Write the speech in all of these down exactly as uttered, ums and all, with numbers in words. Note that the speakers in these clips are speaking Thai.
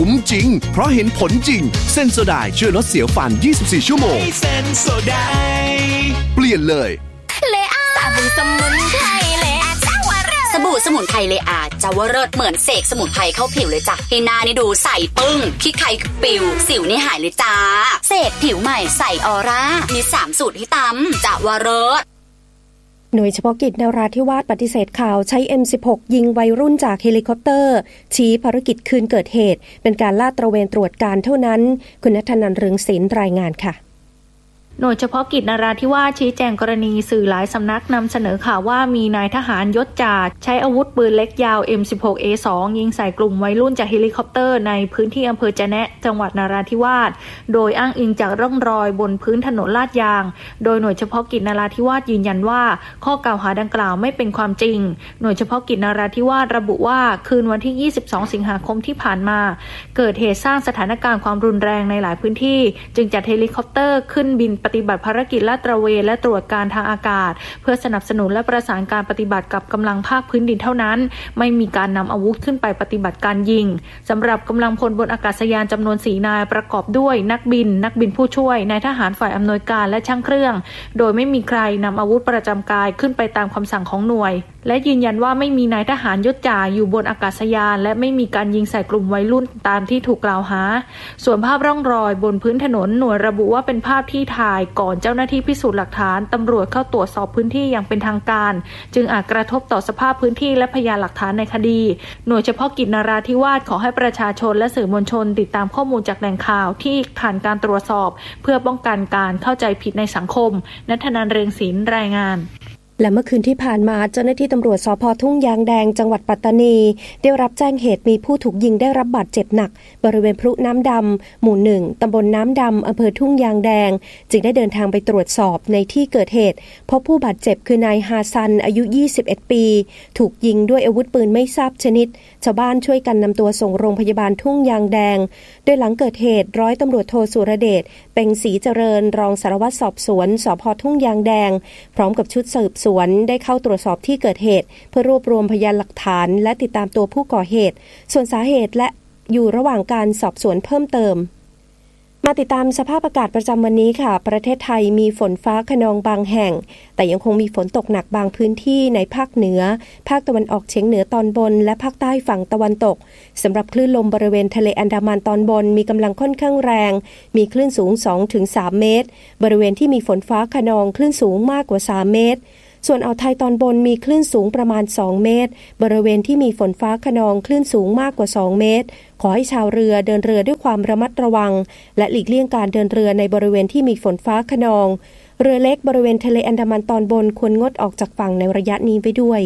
คุ้มจริงเพราะเห็นผลจริงเซนโซไดช่วยลดเสียวฟันยี่สิบสี่ชั่วโมงเซนโซไดเปลี่ยนเลยเลอาสบู่สมุนไพรเลอาจาวเริศสบู่สมุนไพรเลอาจาวเริศเหมือนเสกสมุนไพรเข้าผิวเลยจ้ะให้หน้านี่ดูใสปึ้งขี้ไข่ปิวสิวนี่หายเลยจ้าเสกผิวใหม่ใสออร่ามีสามสูตรให้ตำจาวเริศหน่วยเฉพาะกิจนราธิวาสปฏิเสธข่าวใช้ เอ็ม สิบหก ยิงวัยรุ่นจากเฮลิคอปเตอร์ชี้ภารกิจคืนเกิดเหตุเป็นการลาดตระเวนตรวจการเท่านั้นคุณณัฐนันท์ เรืองศิลป์รายงานค่ะหน่วยเฉพาะกิจนราธิวาสชี้แจงกรณีสื่อหลายสำนักนำเสนอข่าวว่ามีนายทหารยศจ่าใช้อาวุธปืนเล็กยาว เอ็ม สิบหก เอ สอง ยิงใส่กลุ่มวัยรุ่นจากเฮลิคอปเตอร์ในพื้นที่อำเภอจะแนะจังหวัดนราธิวาสโดยอ้างอิงจากร่องรอยบนพื้นถนนลาดยางโดยหน่วยเฉพาะกิจนราธิวาสยืนยันว่าข้อกล่าวหาดังกล่าวไม่เป็นความจริงหน่วยเฉพาะกิจนราธิวาสระบุว่าคืนวันที่ยี่สิบสองสิงหาคมที่ผ่านมาเกิดเหตุสร้างสถานการณ์ความรุนแรงในหลายพื้นที่จึงจัดเฮลิคอปเตอร์ขึ้นบินปฏิบัติภารกิจลาดตระเวนและตรวจการทางอากาศเพื่อสนับสนุนและประสานการปฏิบัติกับกำลังภาคพื้นดินเท่านั้นไม่มีการนำอาวุธขึ้นไปปฏิบัติการยิงสำหรับกำลังพลบนอากาศยานจำนวนสี่นายประกอบด้วยนักบินนักบินผู้ช่วยนายทหารฝ่ายอำนวยการและช่างเครื่องโดยไม่มีใครนำอาวุธประจำกายขึ้นไปตามคำสั่งของหน่วยและยืนยันว่าไม่มีนายทหารยศจ่าอยู่บนอากาศยานและไม่มีการยิงใส่กลุ่มวัยรุ่นตามที่ถูกกล่าวหาส่วนภาพร่องรอยบนพื้นถนนหน่วยระบุว่าเป็นภาพที่ถ่ายก่อนเจ้าหน้าที่พิสูจน์หลักฐานตำรวจเข้าตรวจสอบพื้นที่อย่างเป็นทางการจึงอาจกระทบต่อสภาพพื้นที่และพยานหลักฐานในคดีหน่วยเฉพาะกิจนราธิวาสขอให้ประชาชนและสื่อมวลชนติดตามข้อมูลจากแหล่งข่าวที่ผ่านการตรวจสอบเพื่อป้องกันการเข้าใจผิดในสังคมณัฐนันท์ เรืองศิลป์รายงานและเมื่อคืนที่ผ่านมาเจ้าหน้าที่ตำรวจสภ.ทุ่งยางแดงจังหวัดปัตตานีได้รับแจ้งเหตุมีผู้ถูกยิงได้รับบาดเจ็บหนักบริเวณพลุน้ำดำหมู่หนึ่งตำบลน้ำดำอำเภอทุ่งยางแดงจึงได้เดินทางไปตรวจสอบในที่เกิดเหตุพบผู้บาดเจ็บคือนายฮาซันอายุยี่สิบเอ็ดปีถูกยิงด้วยอาวุธปืนไม่ทราบชนิดชาวบ้านช่วยกันนำตัวส่งโรงพยาบาลทุ่งยางแดงโดยหลังเกิดเหตุร้อยตำรวจโทสุรเดชเป่งศรีเจริญรองสารวัตรสอบสวนสภ.ทุ่งยางแดงพร้อมกับชุดสืบสวนได้เข้าตรวจสอบที่เกิดเหตุเพื่อรวบรวมพยานหลักฐานและติดตามตัวผู้ก่อเหตุส่วนสาเหตุและอยู่ระหว่างการสอบสวนเพิ่มเติมมาติดตามสภาพอากาศประจำวันนี้ค่ะประเทศไทยมีฝนฟ้าคะนองบางแห่งแต่ยังคงมีฝนตกหนักบางพื้นที่ในภาคเหนือภาคตะวันออกเฉียงเหนือตอนบนและภาคใต้ฝั่งตะวันตกสำหรับคลื่นลมบริเวณทะเลอันดามันตอนบนมีกำลังค่อนข้างแรงมีคลื่นสูง สองถึงสาม เมตรบริเวณที่มีฝนฟ้าคะนองคลื่นสูงมากกว่าสามเมตรส่วนอ่าวไทยตอนบนมีคลื่นสูงประมาณสองเมตรบริเวณที่มีฝนฟ้าคะนองคลื่นสูงมากกว่าสองเมตรขอให้ชาวเรือเดินเรือด้วยความระมัดระวังและหลีกเลี่ยงการเดินเรือในบริเวณที่มีฝนฟ้าคะนองเรือเล็กบริเวณทะเลอันดามันตอนบนควรงดออกจากฝั่งในระยะนี้ไว้ด้วย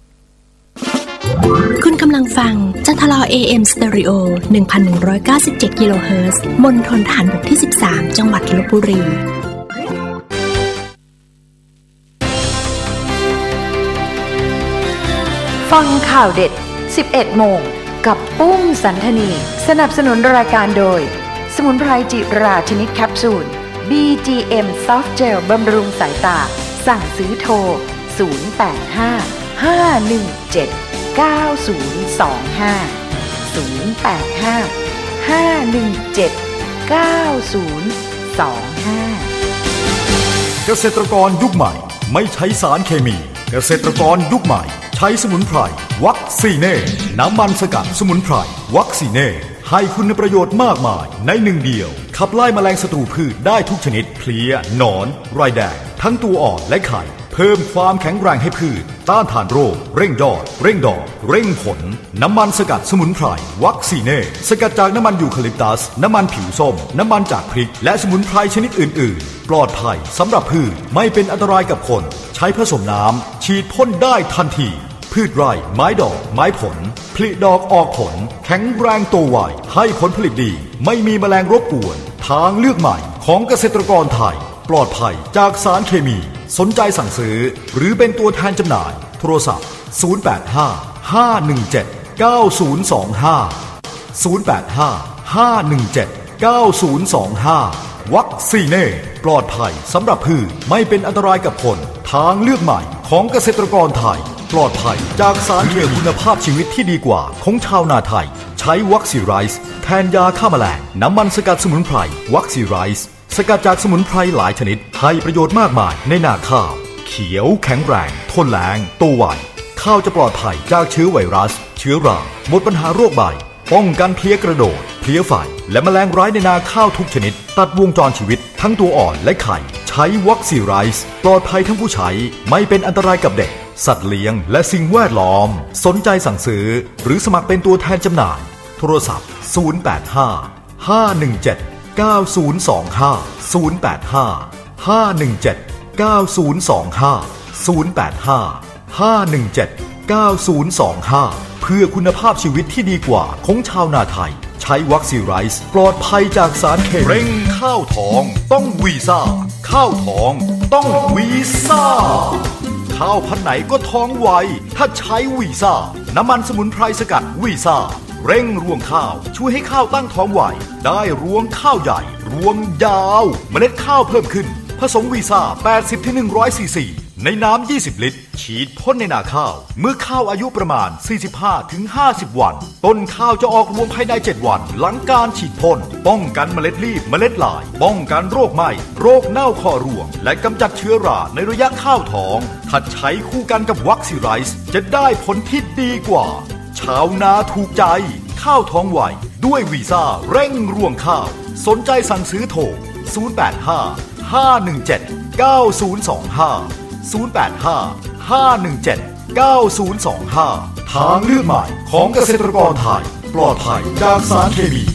คุณกำลังฟังจัทลอ เอ เอ็ม Stereo หนึ่งพันหนึ่งร้อยเก้าสิบเจ็ด กิโลเฮิรตซ์มณฑลทหารบกที่สิบสามจังหวัดลพบุรีฟังข่าวเด็ด สิบเอ็ดโมงกับปุ้มสันธนีสนับสนุนรายการโดยสมุนไพรจิราชนิดแคปซูล บี จี เอ็ม Soft Gel บำรุงสายตาสั่งซื้อโทรศูนย์ แปด ห้า ห้า หนึ่ง เจ็ด เก้า ศูนย์ สอง ห้า ศูนย์ แปด ห้า ห้า หนึ่ง เจ็ด เก้า ศูนย์ สอง ห้าเกษตรกรยุคใหม่ไม่ใช้สารเคมีเกษตรกรยุคใหม่ใช้สมุนไพรวัคซีเน่น้ำมันสกัดสมุนไพรวัคซีเน่ให้คุณประโยชน์มากมายในหนึ่งเดียวขับไล่แมลงศัตรูพืชได้ทุกชนิดเพลี้ยหนอนไรแดงทั้งตัวอ่อนและไข่เพิ่มความแข็งแรงให้พืชต้านทานโรคเร่งยอดเร่งดอกเร่งผลน้ำมันสกัดสมุนไพรวัคซีเน่สกัดจากน้ำมันยูคาลิปตัสน้ำมันผิวส้มน้ำมันจากพริกและสมุนไพรชนิดอื่นๆปลอดภัยสำหรับพืชไม่เป็นอันตรายกับคนใช้ผสมน้ำฉีดพ่นได้ทันทีพืชไร่ไม้ดอกไม้ผลผลิดอกออกผลแข็งแรงโตไวให้ผลผลิตดีไม่มีแมลงรบกวนทางเลือกใหม่ของเกษตรกรไทยปลอดภัยจากสารเคมีสนใจสั่งซื้อหรือเป็นตัวแทนจำหน่ายโทรศัพท์ศูนย์ แปด ห้า ห้า หนึ่ง เจ็ด เก้า ศูนย์ สอง ห้า ศูนย์ แปด ห้า ห้า หนึ่ง เจ็ด เก้า ศูนย์ สอง ห้าวัคซีเน่ปลอดภัยสำหรับพืชไม่เป็นอันตรายกับคนทางเลือกใหม่ของเกษตรกรไทยโทปลอดภัยจากสารเคมีคุณภาพชีวิตที่ดีกว่าของชาวนาไทยใช้วัคซีไรซ์แทนยาฆ่าแมลงน้ำมันสกัดสมุนไพรวัคซีไรซ์สกัดจากสมุนไพรหลายชนิดให้ประโยชน์มากมายในนาข้าวเขียวแข็งแรงทนแล้งโตไวข้าวจะปลอดภัยจากเชื้อไวรัสเชื้อราหมดปัญหาโรคใบป้องกันเพลี้ยกระโดดเพลี้ยไฟและแมลงร้ายในนาข้าวทุกชนิดตัดวงจรชีวิตทั้งตัวอ่อนและไข่ใช้วัคซีไรซ์ปลอดภัยทั้งผู้ใช้ไม่เป็นอันตรายกับเด็กสัตว์เลี้ยงและสิ่งแวดล้อมสนใจสั่งซื้อหรือสมัครเป็นตัวแทนจำหน่ายโทรศัพท์ศูนย์ แปด ห้า ห้า หนึ่ง เจ็ด เก้า ศูนย์ สอง ห้า ศูนย์ แปด ห้า ห้า หนึ่ง เจ็ด เก้า ศูนย์ สอง ห้า ศูนย์ แปด ห้า ห้า หนึ่ง เจ็ด เก้า ศูนย์ สอง ห้าเพื่อคุณภาพชีวิตที่ดีกว่าของชาวนาไทยใช้วัคซีไรซ์ปลอดภัยจากสารเคมีเร่งข้าวทองต้องวีซ่าข้าวทองต้องวีซ่าข้าวพันธุ์ไหนก็ท้องไวถ้าใช้วีซ่าน้ำมันสมุนไพรสกัดวีซ่าเร่งรวงข้าวช่วยให้ข้าวตั้งท้องไวได้รวงข้าวใหญ่รวงยาวเมล็ดข้าวเพิ่มขึ้นผสมวีซ่า แปดสิบถึงหนึ่งร้อย ซีซีในน้ำยี่สิบลิตรฉีดพ่นในนาข้าวเมื่อข้าวอายุประมาณ สี่สิบห้าถึงห้าสิบ วันต้นข้าวจะออกรวงภายในเจ็ดวันหลังการฉีดพ่นป้องกันเมล็ดรีบเมล็ดลายป้องกันโรคไหม้โรคเน่าคอรวงและกำจัดเชื้อราในระยะข้าวท้องถ้าใช้คู่กันกับวัคซีไรซ์จะได้ผลที่ดีกว่าชาวนาถูกใจข้าวท้องไวด้วยวีซ่าเร่งรวงข้าวสนใจสั่งซื้อโทรศูนย์ แปด ห้า ห้า หนึ่ง เจ็ด เก้า ศูนย์ สอง ห้าศูนย์ แปด ห้า ห้า หนึ่ง เจ็ด เก้า ศูนย์ สอง ห้าทางเลือกใหม่ของเกษตรกรไทยปลอดภัยจากสารเคมี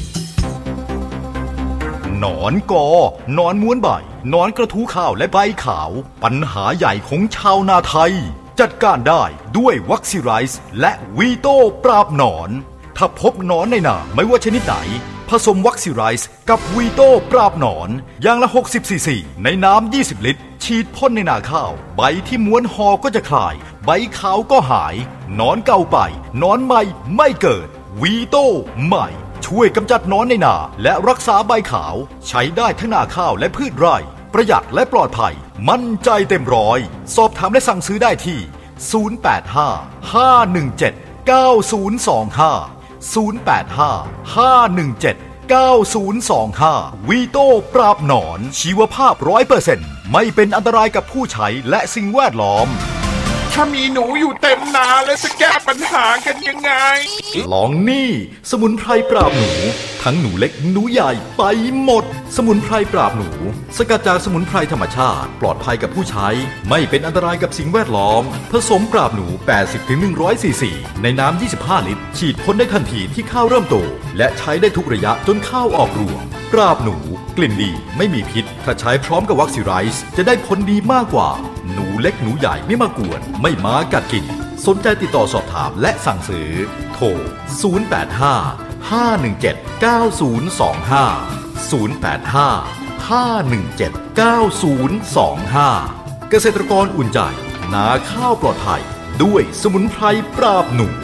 หนอนกอหนอนม้วนใบหนอนกระทู้ข้าวและใบขาวปัญหาใหญ่ของชาวนาไทยจัดการได้ด้วยวัคซีไรซ์และวีโต้ปราบหนอนถ้าพบหนอนในนาไม่ว่าชนิดไหนผสมวัคซีไรซ์กับวีโต้ปราบหนอนอย่างละหกสิบซีซีในน้ำยี่สิบลิตรฉีดพ่นในนาข้าวใบที่ม้วนห่อก็จะคลายใบขาวก็หายหนอนเก่าไปหนอนใหม่ไม่เกิดวีโต้ใหม่ช่วยกำจัดหนอนในนาและรักษาใบขาวใช้ได้ทั้งนาข้าวและพืชไร่ประหยัดและปลอดภัยมั่นใจเต็มร้อยสอบถามและสั่งซื้อได้ที่ศูนย์ แปด ห้า ห้า หนึ่ง เจ็ด เก้า ศูนย์ สอง ห้าศูนย์ แปด ห้า ห้า หนึ่ง เจ็ด เก้า ศูนย์ สอง ห้าวีโต้ปราบหนอนชีวภาพ ร้อยเปอร์เซ็นต์ ไม่เป็นอันตรายกับผู้ใช้และสิ่งแวดล้อมถ้ามีหนูอยู่เต็มนาแล้วจะแก้ปัญหากันยังไงลองนี่สมุนไพรปราบหนูทั้งหนูเล็กหนูใหญ่ไปหมดสมุนไพรปราบหนูสกัดจากสมุนไพรธรรมชาติปลอดภัยกับผู้ใช้ไม่เป็นอันตรายกับสิ่งแวดล้อมผสมปราบหนู แปดสิบถึงหนึ่งร้อย ซีซีในน้ำยี่สิบห้าลิตรฉีดพ่นได้ทันทีที่ข้าวเริ่มโตและใช้ได้ทุกระยะจนข้าวออกรวงปราบหนูกลิ่นดีไม่มีพิษถ้าใช้พร้อมกับวัคซีไรซ์จะได้ผลดีมากกว่าหนูเล็กหนูใหญ่ไม่มากวนไม่มากัดกินสนใจติดต่อสอบถามและสั่งซื้อโทรศูนย์ แปด ห้า ห้า หนึ่ง เจ็ด เก้า ศูนย์ สอง ห้าศูนย์ แปด ห้า ห้า หนึ่ง เจ็ด เก้า ศูนย์ สอง ห้าเกษตรกรอุ่นใจนาข้าวปลอดภัยด้วยสมุนไพรปราบหนู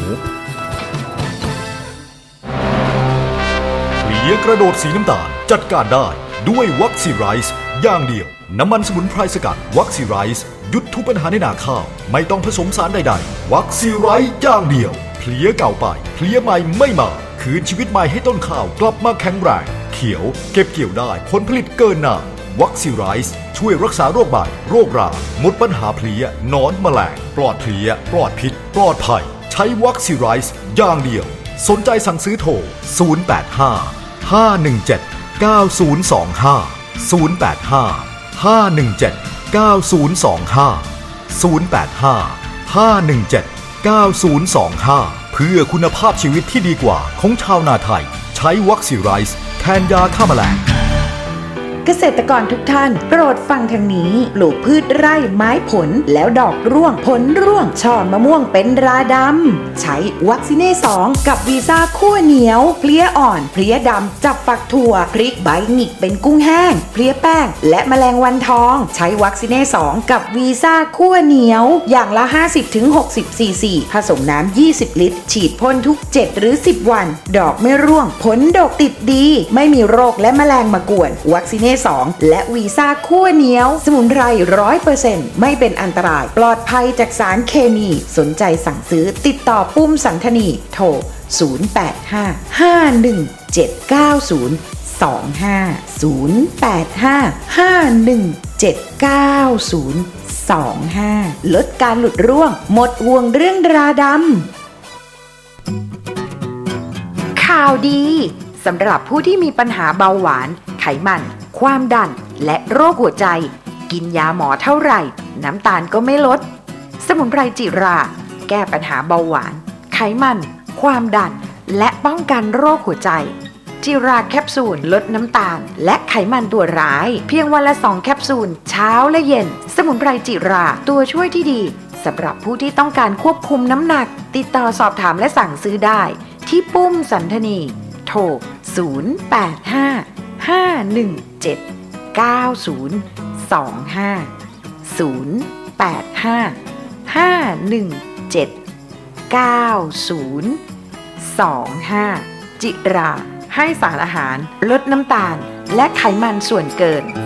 เพลี้ยกระโดดสีน้ำตาลจัดการได้ด้วยวัคซีไรซ์อย่างเดียวน้ำมันสมุนไพรสกัดวัคซีไรซ์หยุดทุกปัญหาในนาข้าวไม่ต้องผสมสารใดๆวัคซีไรซ์อย่างเดียวเพลี้ยเก่าไปเพลี้ยใหม่ไม่มาคืนชีวิตใหม่ให้ต้นข้าวกลับมาแข็งแรงเขียวเก็บเกี่ยวได้ผลผลิตเกินหน้าวัคซีไรซ์ช่วยรักษาโรคใบโรคราหมดปัญหาเพลี้ยหนอนแมลงปลอดเพลี้ยปลอดพิษปลอดภัยใช้วัคซีไรซ์อย่างเดียวสนใจสั่งซื้อโทรศูนย์ แปด ห้า ห้า หนึ่ง เจ็ด เก้า ศูนย์ สอง ห้าศูนย์ แปด ห้า ห้า หนึ่ง เจ็ด เก้า ศูนย์ สอง ห้าศูนย์ แปด ห้า ห้า หนึ่ง เจ็ด เก้า ศูนย์ สอง ห้าเพื่อคุณภาพชีวิตที่ดีกว่าของชาวนาไทยใช้วัคซีไรซ์แทนยาฆ่าแมลงเกษตรกรทุกท่านโปรดฟังทางนี้ปลูกพืชไร่ไม้ผลแล้วดอกร่วงผลร่วงช่อมะม่วงเป็นราดำใช้วัคซีเน่สองกับวีซ่าคั่วเหนียวเพลี้ยอ่อนเพลี้ยดำจับฝักถั่วพริกใบหงิกเป็นกุ้งแห้งเพลี้ยแป้งและแมลงวันทองใช้วัคซีเน่สองกับวีซ่าคั่วเหนียวอย่างละ ห้าสิบถึงหกสิบ ซีซีผสมน้ำยี่สิบลิตรฉีดพ่นทุกเจ็ดหรือสิบวันดอกไม่ร่วงผลดกติดดีไม่มีโรคและแมลงมากวนวัคซีเน่สองและวีซ่าคั่วเหนียวสมุนไพร ร้อยเปอร์เซ็นต์ ไม่เป็นอันตรายปลอดภัยจากสารเคมีสนใจสั่งซื้อติดต่อปุ้มสันธนีโทรศูนย์ แปด ห้า ห้า หนึ่ง เจ็ด เก้า ศูนย์ สอง ห้า ศูนย์ แปด ห้า ห้า หนึ่ง เจ็ด เก้า ศูนย์ สอง ห้าลดการหลุดร่วงหมดห่วงเรื่องราดำข่าวดีสำหรับผู้ที่มีปัญหาเบาหวานไขมันความดันและโรคหัวใจกินยาหมอเท่าไหร่น้ำตาลก็ไม่ลดสมุนไพรจิราแก้ปัญหาเบาหวานไขมันความดันและป้องกันโรคหัวใจจิราแคปซูลลดน้ำตาลและไขมันตัวร้ายเพียงวันละสองแคปซูลเช้าและเย็นสมุนไพรจิราตัวช่วยที่ดีสำหรับผู้ที่ต้องการควบคุมน้ำหนักติดต่อสอบถามและสั่งซื้อได้ที่ปุ้มสันธนีโทรศูนย์ แปด ห้า ห้า หนึ่ง เจ็ด เก้า ศูนย์ สอง ห้า ศูนย์ แปด ห้า ห้า หนึ่ง เจ็ด เก้า ศูนย์ สอง ห้าจิราให้สารอาหารลดน้ำตาลและไขมันส่วนเกิน